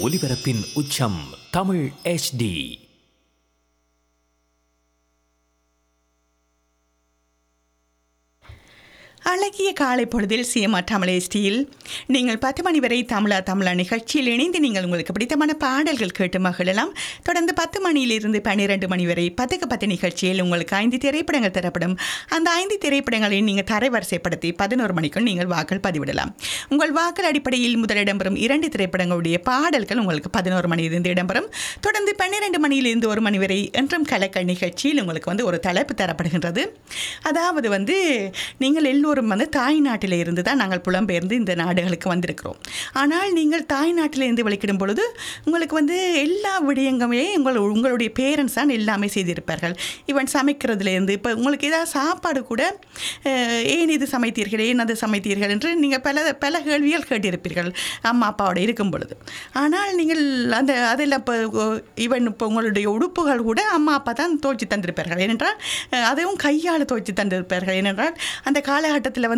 ஒலிபரப்பின் உச்சம் தமிழ் HD. அழகிய காலை பொழுதில் சிஎம்ஆ தமிழ் HDயில் நீங்கள் 10 மணி வரை தமிழா நிகழ்ச்சியில் இணைந்து நீங்கள் உங்களுக்கு பிடித்தமான பாடல்கள் கேட்டு மகிழலாம். தொடர்ந்து 10 மணியிலிருந்து 12 மணி வரை 10க்கு 10 நிகழ்ச்சியில் உங்களுக்கு 5 திரைப்படங்கள் தரப்படும். அந்த 5 திரைப்படங்களை நீங்கள் தரைவரிசைப்படுத்தி 11 மணிக்குள் நீங்கள் வாக்கள் பதிவிடலாம். உங்கள் வாக்கள் அடிப்படையில் முதல் இடம்பெறும் 2 திரைப்படங்களுடைய பாடல்கள் உங்களுக்கு 11 மணியிலிருந்து இடம்பெறும். தொடர்ந்து 12 மணியிலிருந்து 1 மணி வரை என்றும் கலக்கல் நிகழ்ச்சியில் உங்களுக்கு ஒரு தலைப்பு தரப்படுகின்றது. அதாவது நீங்கள் எல்லோரும் தாய் நாட்டில் இருந்து தான் நாங்கள் புலம்பெயர்ந்து இந்த நாடுகளுக்கு வந்திருக்கிறோம். ஆனால் நீங்கள் தாய் நாட்டிலிருந்து வெளிக்கிடும் பொழுது உங்களுக்கு எல்லா விடயங்களுமே உங்களுடைய பேரண்ட்ஸ் தான் எல்லாமே செய்திருப்பார்கள். ஈவன் சமைக்கிறதுலேருந்து இப்போ உங்களுக்கு ஏதாவது சாப்பாடு கூட ஏன் இது சமைத்தீர்கள், ஏன் அது சமைத்தீர்கள் என்று நீங்கள் பல கேள்விகள் கேட்டிருப்பீர்கள் அம்மா அப்பாவோட இருக்கும் பொழுது. ஆனால் நீங்கள் அதெல்லாம் இப்போ உங்களுடைய உடுப்புகள் கூட அம்மா அப்பா தான் துவைச்சி தந்திருப்பார்கள். ஏனென்றால் அதுவும் கையால் துவைச்சி தந்திருப்பார்கள். ஏனென்றால் அந்த காலகட்டத்தில்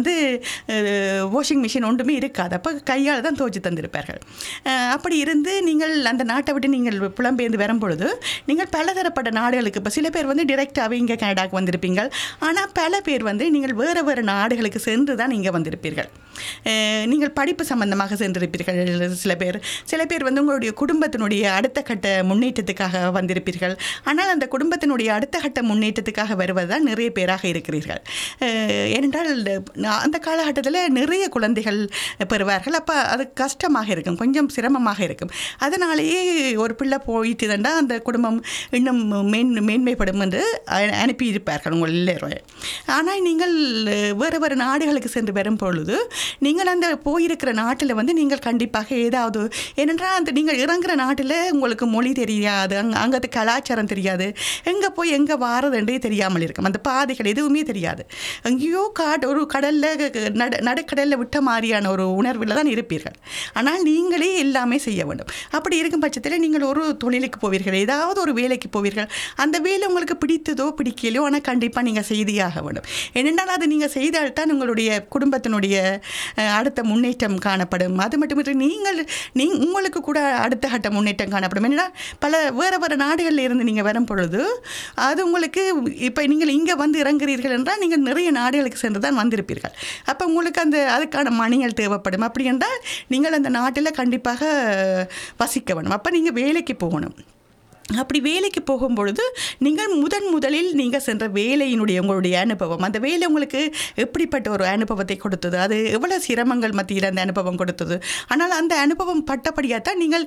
வாஷிங் மிஷின் ஒன்றுமே இருக்காது. அப்போ கையால் தான் துவைச்சி தந்திருப்பார்கள். அப்படி இருந்து நீங்கள் அந்த நாட்டை விட்டு நீங்கள் புலம்பெயர்ந்து வரும்பொழுது நீங்கள் பலதரப்பட்ட நாடுகளுக்கு இப்போ சில பேர் டிரெக்டாகவே இங்கே கனடாவுக்கு வந்திருப்பீங்கள். ஆனால் பல பேர் நீங்கள் வேறு நாடுகளுக்கு சென்று தான் இங்கே வந்திருப்பீர்கள். நீங்கள் படிப்பு சம்பந்தமாக சென்றிருப்பீர்கள். சில பேர் உங்களுடைய குடும்பத்தினுடைய அடுத்த கட்ட முன்னேற்றத்துக்காக வந்திருப்பீர்கள். ஆனால் அந்த குடும்பத்தினுடைய அடுத்த கட்ட முன்னேற்றத்துக்காக வருவதுதான் நிறைய பேராக இருக்கிறீர்கள். ஏனென்றால் அந்த காலகட்டத்தில் நிறைய குழந்தைகள் பெறுவார்கள். அப்போ அது கஷ்டமாக இருக்கும், கொஞ்சம் சிரமமாக இருக்கும். அதனாலேயே ஒரு பிள்ளை போயிட்டு தாண்டா அந்த குடும்பம் இன்னும் மேன்மைப்படும் என்று அனுப்பியிருப்பார்கள் உங்கள் எல்லோரும். ஆனால் நீங்கள் வேறு நாடுகளுக்கு சென்று வரும் பொழுது நீங்கள் அந்த போயிருக்கிற நாட்டில் நீங்கள் கண்டிப்பாக ஏதாவது, ஏனென்றால் அந்த நீங்கள் இறங்குற நாட்டில் உங்களுக்கு மொழி தெரியாது, அங்கத்து கலாச்சாரம் தெரியாது, எங்கே போய் எங்கே வாரதுன்றே தெரியாமல் இருக்கும். அந்த பாதைகள் எதுவுமே தெரியாது. எங்கேயோ ஒரு கடலில் நடுக்கடலில் விட்ட மாதிரியான ஒரு உணர்வில் தான் இருப்பீர்கள். ஆனால் நீங்களே எல்லாமே செய்ய வேண்டும். அப்படி இருக்கும் பட்சத்தில் நீங்கள் ஒரு தொழிலுக்கு போவீர்கள், ஏதாவது ஒரு வேலைக்கு போவீர்கள். அந்த வேலை உங்களுக்கு பிடித்ததோ பிடிக்கலையோ ஆனால் கண்டிப்பாக நீங்கள் செய்தியாக வேண்டும். ஏனென்றால் அது நீங்கள் செய்தால்தான் உங்களுடைய குடும்பத்தினுடைய அடுத்த முன்னேற்றம் காணப்படும். அது மட்டுமின்றி உங்களுக்கு கூட அடுத்த கட்ட முன்னேற்றம் காணப்படும். ஏன்னா வேறு நாடுகளில் இருந்து நீங்கள் வரும் பொழுது அது உங்களுக்கு இப்போ நீங்கள் இங்கே இறங்குறீர்கள் என்றால் நீங்கள் நிறைய நாடுகளுக்கு சென்று தான் வந்திருப்பீர்கள். அப்போ உங்களுக்கு அதுக்கான மணிகள் தேவைப்படும். அப்படி என்றால் நீங்கள் அந்த நாட்டில் கண்டிப்பாக வசிக்க வேணும். அப்போ நீங்கள் வேலைக்கு போகணும். அப்படி வேலைக்கு போகும்பொழுது நீங்கள் முதலில் நீங்கள் சென்ற வேலையினுடைய உங்களுடைய அனுபவம், அந்த வேலை உங்களுக்கு எப்படிப்பட்ட ஒரு அனுபவத்தை கொடுத்தது, அது எவ்வளோ சிரமங்கள் மத்தியில் அந்த அனுபவம் கொடுத்தது. ஆனால் அந்த அனுபவம் பட்டபடியாக தான் நீங்கள்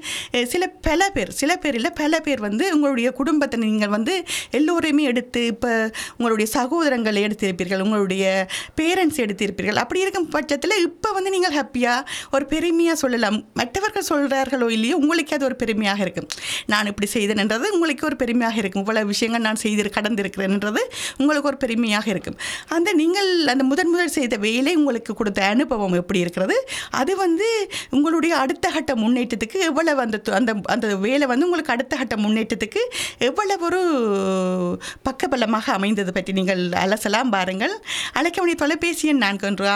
பல பேர் உங்களுடைய குடும்பத்தை நீங்கள் எல்லோரையுமே எடுத்து, இப்போ உங்களுடைய சகோதரங்களை எடுத்திருப்பீர்கள், உங்களுடைய பேரண்ட்ஸ் எடுத்திருப்பீர்கள். அப்படி இருக்கும் பட்சத்தில் இப்போ நீங்கள் ஹாப்பியாக ஒரு பெருமையாக சொல்லலாம். மற்றவர்கள் சொல்கிறார்களோ இல்லையோ உங்களுக்கு அது ஒரு பெருமையாக இருக்கும். நான் இப்படி செய்தேன் என்றது உங்களுக்கு ஒரு பெருமையாக இருக்கும். இவ்வளவு விஷயங்கள் நான் கடந்திருக்கிறேன் என்றது உங்களுக்கு ஒரு பெருமையாக இருக்கும். நீங்கள் அந்த முதல் செய்த வேலை உங்களுக்கு கொடுத்த அனுபவம் எப்படி இருக்கிறது, அது உங்களுடைய அடுத்த கட்ட முன்னேற்றத்துக்கு எவ்வளவு அந்த வேலை உங்களுக்கு அடுத்த கட்ட முன்னேற்றத்துக்கு எவ்வளவு ஒரு பக்கபலமாக அமைந்தது பற்றி நீங்கள் அலசலாம். பாருங்கள். அழைக்க வேண்டிய தொலைபேசி எண்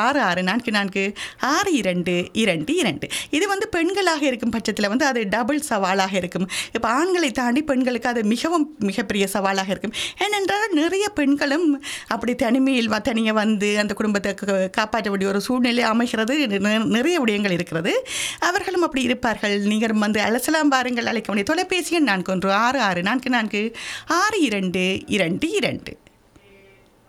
4166444222. இது பெண்களாக இருக்கும் பட்சத்தில் அது டபுள் சவாலாக இருக்கும். இப்போ ஆண்களை தாண்டி பெண்களுக்கு அது மிகப்பெரிய சவாலாக இருக்கும். ஏனென்றால் நிறைய பெண்களும் அப்படி தனியாக அந்த குடும்பத்தை காப்பாற்ற வேண்டிய ஒரு சூழ்நிலை அமைகிறது. நிறைய விடயங்கள் இருக்கிறது. அவர்களும் அப்படி இருப்பார்கள். நீங்கள் அலசலாம். பாருங்கள். அழைக்க வேண்டிய தொலைபேசி எண் 4166444222.